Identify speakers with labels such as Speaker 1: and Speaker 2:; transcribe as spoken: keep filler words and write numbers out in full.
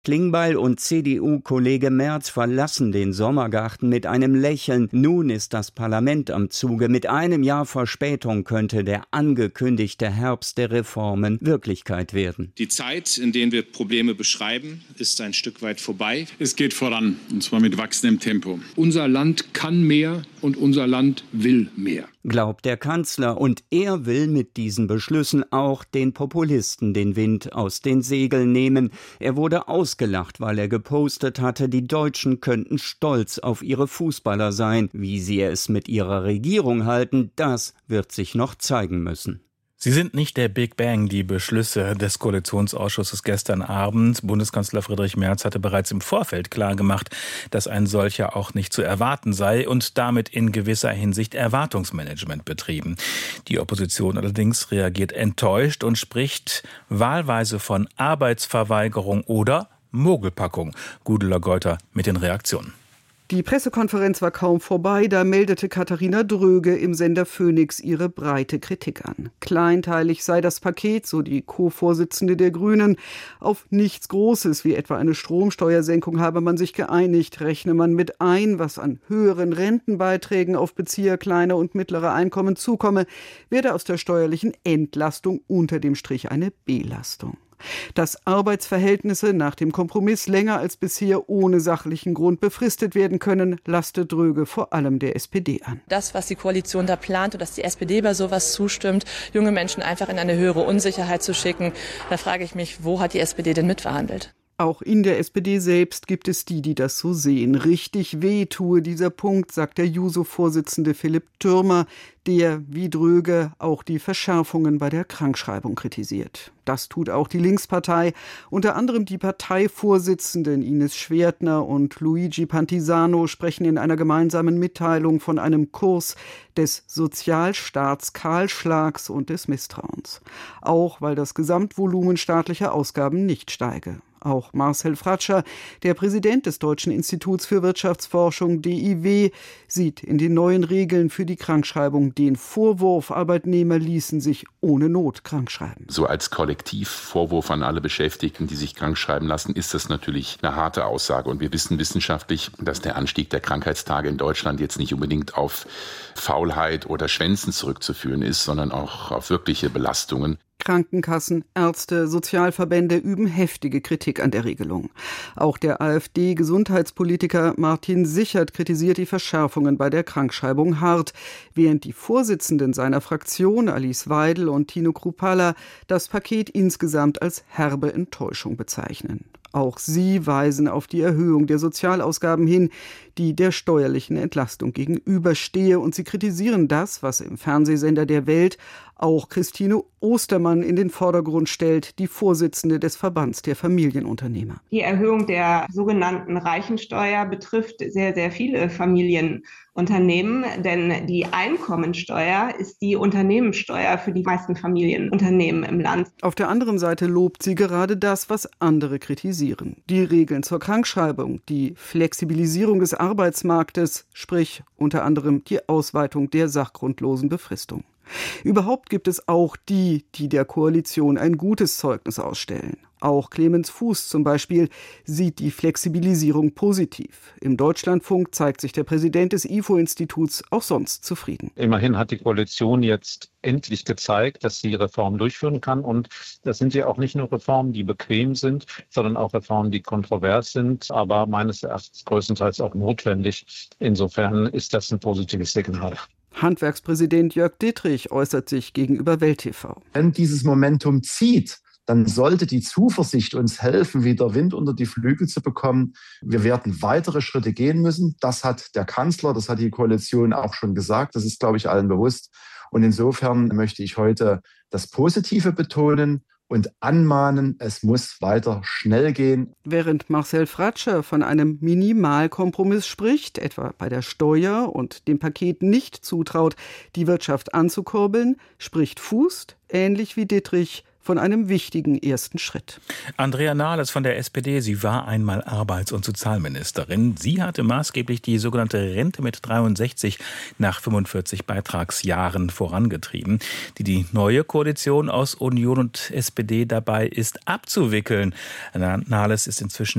Speaker 1: Klingbeil und C D U-Kollege Merz verlassen den Sommergarten mit einem Lächeln. Nun ist das Parlament am Zuge. Mit einem Jahr Verspätung könnte der angekündigte Herbst der Reformen Wirklichkeit werden.
Speaker 2: Die Zeit, in der wir Probleme beschreiben, ist ein Stück weit vorbei.
Speaker 3: Es geht voran, und zwar mit wachsendem Tempo.
Speaker 4: Unser Land kann mehr und unser Land will mehr.
Speaker 1: Glaubt der Kanzler, und er will mit diesen Beschlüssen auch den Populisten den Wind aus den Segeln nehmen. Er wurde ausgelacht, weil er gepostet hatte, die Deutschen könnten stolz auf ihre Fußballer sein. Wie sie es mit ihrer Regierung halten, das wird sich noch zeigen müssen.
Speaker 5: Sie sind nicht der Big Bang, die Beschlüsse des Koalitionsausschusses gestern Abend. Bundeskanzler Friedrich Merz hatte bereits im Vorfeld klargemacht, dass ein solcher auch nicht zu erwarten sei und damit in gewisser Hinsicht Erwartungsmanagement betrieben. Die Opposition allerdings reagiert enttäuscht und spricht wahlweise von Arbeitsverweigerung oder Mogelpackung. Gudula Geuter mit den Reaktionen.
Speaker 6: Die Pressekonferenz war kaum vorbei, da meldete Katharina Dröge im Sender Phoenix ihre breite Kritik an. Kleinteilig sei das Paket, so die Co-Vorsitzende der Grünen. Auf nichts Großes, wie etwa eine Stromsteuersenkung, habe man sich geeinigt. Rechne man mit ein, was an höheren Rentenbeiträgen auf Bezieher kleiner und mittlerer Einkommen zukomme, werde aus der steuerlichen Entlastung unter dem Strich eine Belastung. Dass Arbeitsverhältnisse nach dem Kompromiss länger als bisher ohne sachlichen Grund befristet werden können, lastet Dröge vor allem der S P D an.
Speaker 7: Das, was die Koalition da plant und dass die S P D bei sowas zustimmt, junge Menschen einfach in eine höhere Unsicherheit zu schicken, da frage ich mich, wo hat die S P D denn mitverhandelt?
Speaker 6: Auch in der S P D selbst gibt es die, die das so sehen. Richtig weh tue dieser Punkt, sagt der Juso-Vorsitzende Philipp Türmer, der, wie Dröge, auch die Verschärfungen bei der Krankschreibung kritisiert. Das tut auch die Linkspartei, unter anderem die Parteivorsitzenden Ines Schwertner und Luigi Pantisano sprechen in einer gemeinsamen Mitteilung von einem Kurs des Sozialstaatskahlschlags und des Misstrauens. Auch weil das Gesamtvolumen staatlicher Ausgaben nicht steige. Auch Marcel Fratscher, der Präsident des Deutschen Instituts für Wirtschaftsforschung D I W, sieht in den neuen Regeln für die Krankschreibung den Vorwurf, Arbeitnehmer ließen sich ohne Not krankschreiben.
Speaker 8: So als Kollektivvorwurf an alle Beschäftigten, die sich krankschreiben lassen, ist das natürlich eine harte Aussage. Und wir wissen wissenschaftlich, dass der Anstieg der Krankheitstage in Deutschland jetzt nicht unbedingt auf Faulheit oder Schwänzen zurückzuführen ist, sondern auch auf wirkliche Belastungen.
Speaker 6: Krankenkassen, Ärzte, Sozialverbände üben heftige Kritik an der Regelung. Auch der AfD-Gesundheitspolitiker Martin Sichert kritisiert die Verschärfungen bei der Krankschreibung hart, während die Vorsitzenden seiner Fraktion, Alice Weidel und Tino Kruppalla, das Paket insgesamt als herbe Enttäuschung bezeichnen. Auch sie weisen auf die Erhöhung der Sozialausgaben hin, die der steuerlichen Entlastung gegenüberstehe. Und sie kritisieren das, was im Fernsehsender der Welt auch Christine Ostermann in den Vordergrund stellt, die Vorsitzende des Verbands der Familienunternehmer.
Speaker 9: Die Erhöhung der sogenannten Reichensteuer betrifft sehr, sehr viele Familienunternehmen, denn die Einkommensteuer ist die Unternehmenssteuer für die meisten Familienunternehmen im Land.
Speaker 6: Auf der anderen Seite lobt sie gerade das, was andere kritisieren. Die Regeln zur Krankschreibung, die Flexibilisierung des Arbeitsmarktes, sprich unter anderem die Ausweitung der sachgrundlosen Befristung. Überhaupt gibt es auch die, die der Koalition ein gutes Zeugnis ausstellen. Auch Clemens Fuß zum Beispiel sieht die Flexibilisierung positiv. Im Deutschlandfunk zeigt sich der Präsident des I F O-Instituts auch sonst zufrieden.
Speaker 10: Immerhin hat die Koalition jetzt endlich gezeigt, dass sie Reformen durchführen kann. Und das sind ja auch nicht nur Reformen, die bequem sind, sondern auch Reformen, die kontrovers sind, aber meines Erachtens größtenteils auch notwendig. Insofern ist das ein positives Signal.
Speaker 6: Handwerkspräsident Jörg Dittrich äußert sich gegenüber Welt T V.
Speaker 11: Wenn dieses Momentum zieht, dann sollte die Zuversicht uns helfen, wieder Wind unter die Flügel zu bekommen. Wir werden weitere Schritte gehen müssen. Das hat der Kanzler, das hat die Koalition auch schon gesagt. Das ist, glaube ich, allen bewusst. Und insofern möchte ich heute das Positive betonen und anmahnen, es muss weiter schnell gehen.
Speaker 6: Während Marcel Fratscher von einem Minimalkompromiss spricht, etwa bei der Steuer und dem Paket nicht zutraut, die Wirtschaft anzukurbeln, spricht Fuß, ähnlich wie Dittrich, von einem wichtigen ersten Schritt.
Speaker 5: Andrea Nahles von der S P D, sie war einmal Arbeits- und Sozialministerin. Sie hatte maßgeblich die sogenannte Rente mit dreiundsechzig nach fünfundvierzig Beitragsjahren vorangetrieben, die die neue Koalition aus Union und S P D dabei ist abzuwickeln. Nahles ist inzwischen